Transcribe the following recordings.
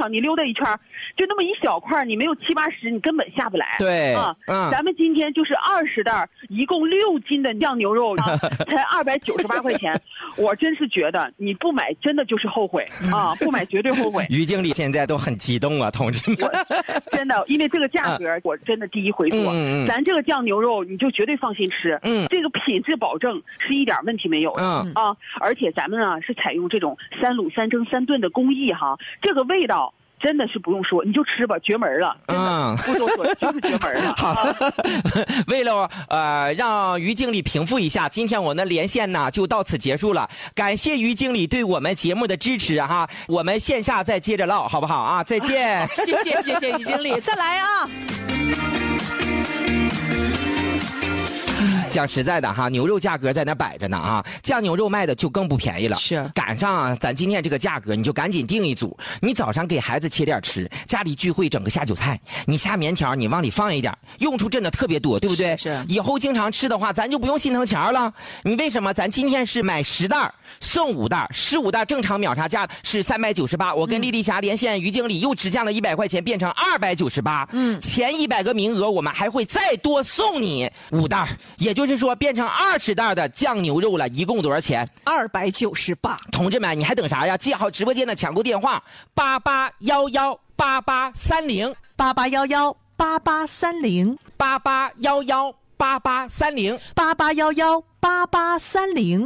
场你溜达一圈，就那么一小块，你没有7、80，你根本下不来。 对啊，咱们今天就是20袋，一共6斤的酱牛肉，才298块钱。我真是觉得你不买真的就是后悔啊，不买绝对后悔。 于经理现在都很激动啊，同志们， 真的，因为这个价格我真的第一回做，咱这个酱牛肉你就绝对放心吃，这个品质保证是一点问题没有的，啊，而且咱们啊是采用这种3卤3蒸3炖的工艺哈，这个味道真的是不用说，你就吃吧，绝门了，真的不多说就是绝门了。 好，为了让于经理平复一下，今天我们的连线呢就到此结束了，感谢于经理对我们节目的支持哈，我们线下再接着唠好不好啊？再见。 谢谢于经理，再来啊。 讲实在的哈，牛肉价格在那摆着呢啊，酱牛肉卖的就更不便宜了。 是赶上啊，咱今天这个价格，你就赶紧订一组。你早上给孩子切点吃，家里聚会整个下酒菜，你下面条你往里放一点，用处真的特别多，对不对？ 是。 以后经常吃的话，咱就不用心疼钱了。你为什么？咱今天是买10袋送5袋，15袋正常秒杀价是398。我跟丽丽霞连线，于经理又只降了100块钱，变成298。前100个名额我们还会再多送你5袋，也就是说变成20袋的酱牛肉了，一共多少钱 ？298。 同志们，你还等啥呀？记好直播间的抢购电话 881188308811883088118830。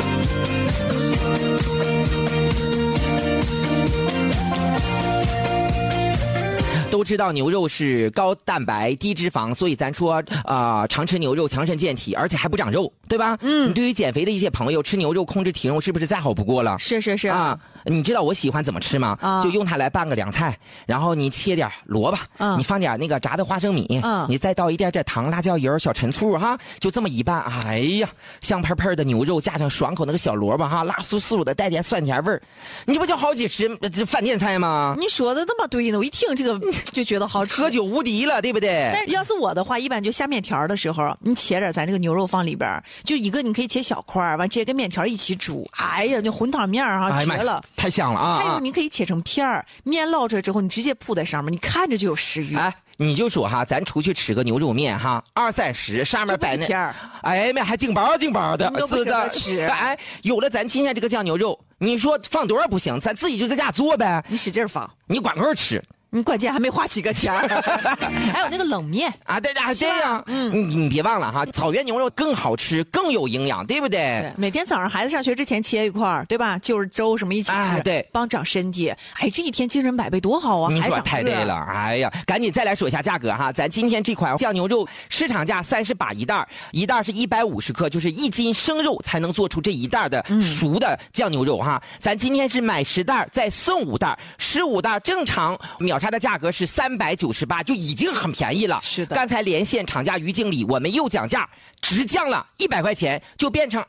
都知道牛肉是高蛋白低脂肪，所以咱说常吃牛肉强身健体，而且还不长肉，对吧？你对于减肥的一些朋友，吃牛肉控制体重是不是再好不过了？ 是啊。你知道我喜欢怎么吃吗？就用它来拌个凉菜，然后你切点萝卜，你放点那个炸的花生米，你再倒一点点糖、辣椒油、小陈醋哈，就这么一拌，哎呀，香喷喷的牛肉加上爽口那个小萝卜哈，辣酥酥的，带点酸甜味儿，你不就好几十这饭店菜吗？ 你说的那么对呢，我一听这个就觉得好吃， 喝酒无敌了，对不对？ 但要是我的话，一般就下面条的时候，你切点咱这个牛肉放里边，就一个你可以切小块，完直接跟面条一起煮，哎呀，就混汤面哈，绝了， 太香了啊！ 还有你可以切成片儿，面捞出来之后，你直接铺在上面，你看着就有食欲。 哎，你就说哈，咱出去吃个牛肉面哈，20-30上面摆那片儿， 哎妈，还净包的， 都不舍得吃。 哎，有了咱今天这个酱牛肉，你说放多少不行，咱自己就在家做呗。 你使劲放， 你管够吃。 你关键还没花几个钱还有那个冷面啊，对这样，你别忘了哈，草原牛肉更好吃，更有营养，对不对？ 对，每天早上孩子上学之前切一块，对吧？就是粥什么一起吃， 对， 帮长身体。哎，这一天精神百倍多好啊！ 你说太对了，哎呀，赶紧再来说一下价格哈，咱今天这款酱牛肉市场价38一袋，一袋是150克，就是1斤生肉才能做出这一袋的熟的酱牛肉哈。咱今天是买10袋再送5袋，15袋正常秒杀的价格是398，就已经很便宜了。 是的， 刚才连线厂家于经理，我们又降价，直降了100块钱，就变成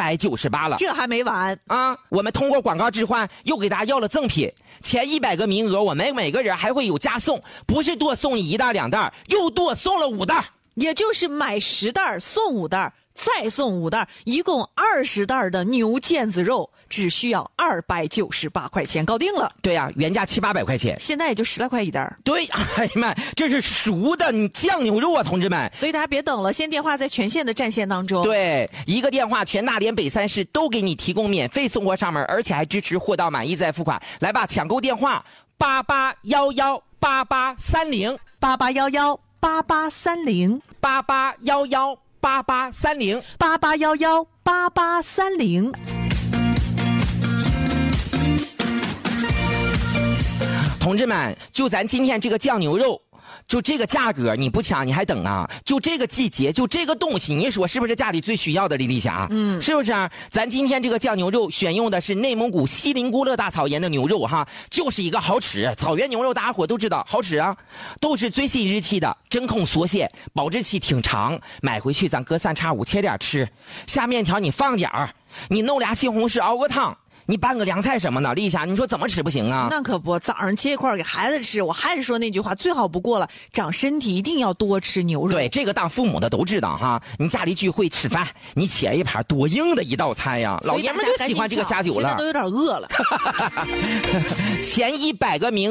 298了。 这还没完啊！我们通过广告置换，又给大家要了赠品，前100个名额，我们每个人还会有加送，不是多送你1袋2袋，又多送了5袋， 也就是买10袋送5袋。再送5袋，一共20袋的牛腱子肉，只需要298块钱，搞定了。 对呀，原价700-800块钱， 现在也就10来块一袋。 对，哎呀妈，这是熟的酱牛肉啊，同志们！ 所以大家别等了，先电话在全县的战线当中。 对，一个电话，全大连北3市都给你提供免费送货上门，而且还支持货到满意再付款。来吧，抢购电话 881188308811883088118830。 同志们，就咱今天这个酱牛肉，就这个价格，你不抢你还等啊？就这个季节，就这个东西，你说是不是家里最需要的？李丽霞，是不是啊？咱今天这个酱牛肉选用的是内蒙古锡林郭勒大草原的牛肉哈，就是一个好吃。草原牛肉大家伙都知道好吃啊，都是最新日期的，真空锁线，保质期挺长。买回去咱隔3差5切点吃，下面条你放点儿，你弄俩西红柿熬个汤。你拌个凉菜什么的，丽霞，你说怎么吃不行啊？ 那可不，早上切一块给孩子吃。我还是说那句话，最好不过了，长身体一定要多吃牛肉。 对，这个当父母的都知道哈。你家里聚会吃饭，你切一盘多硬的一道菜呀，老爷们就喜欢这个下酒了。 现在都有点饿了。 前100个名